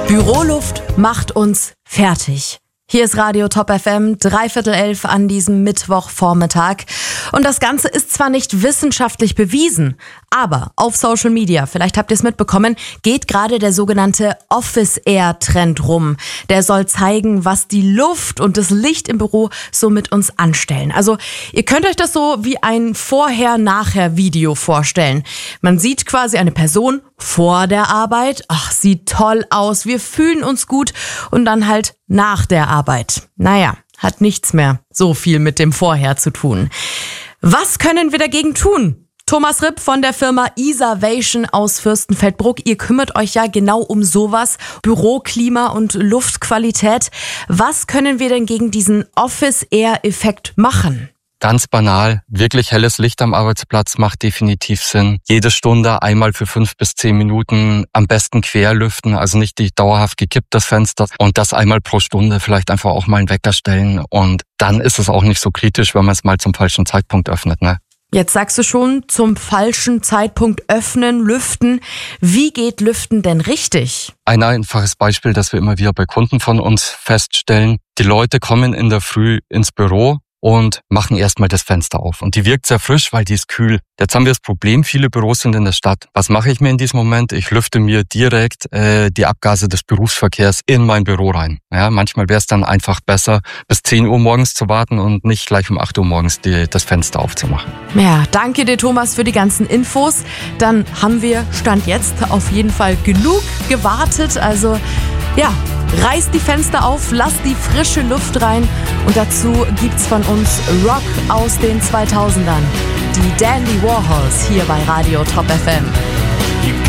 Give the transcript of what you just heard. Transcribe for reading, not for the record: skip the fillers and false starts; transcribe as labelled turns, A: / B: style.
A: Büroluft macht uns fertig. Hier ist Radio Top FM, 11:45 an diesem Mittwochvormittag. Und das Ganze ist zwar nicht wissenschaftlich bewiesen, aber auf Social Media, vielleicht habt ihr es mitbekommen, geht gerade der sogenannte Office-Air-Trend rum. Der soll zeigen, was die Luft und das Licht im Büro so mit uns anstellen. Also ihr könnt euch das so wie ein Vorher-Nachher-Video vorstellen. Man sieht quasi eine Person vor der Arbeit, ach, sieht toll aus, wir fühlen uns gut, und dann halt nach der Arbeit. Naja, hat nichts mehr so viel mit dem Vorher zu tun. Was können wir dagegen tun? Thomas Ripp von der Firma Isavation aus Fürstenfeldbruck. Ihr kümmert euch ja genau um sowas, Büroklima und Luftqualität. Was können wir denn gegen diesen Office-Air-Effekt machen?
B: Ganz banal, wirklich helles Licht am Arbeitsplatz macht definitiv Sinn. Jede Stunde einmal für 5 bis 10 Minuten am besten querlüften, also nicht dauerhaft gekippt das Fenster, und das einmal pro Stunde, vielleicht einfach auch mal einen Wecker stellen, und dann ist es auch nicht so kritisch, wenn man es mal zum falschen Zeitpunkt öffnet, ne?
A: Jetzt sagst du schon, zum falschen Zeitpunkt öffnen, lüften. Wie geht Lüften denn richtig?
B: Ein einfaches Beispiel, das wir immer wieder bei Kunden von uns feststellen: Die Leute kommen in der Früh ins Büro und machen erstmal das Fenster auf. Und die wirkt sehr frisch, weil die ist kühl. Jetzt haben wir das Problem, viele Büros sind in der Stadt. Was mache ich mir in diesem Moment? Ich lüfte mir direkt die Abgase des Berufsverkehrs in mein Büro rein. Ja, manchmal wäre es dann einfach besser, bis 10 Uhr morgens zu warten und nicht gleich um 8 Uhr morgens das Fenster aufzumachen.
A: Ja, danke dir, Thomas, für die ganzen Infos. Dann haben wir Stand jetzt auf jeden Fall genug gewartet. Also ja, reißt die Fenster auf, lasst die frische Luft rein, und dazu gibt's von uns Rock aus den 2000ern. Die Dandy Warhols hier bei Radio Top FM.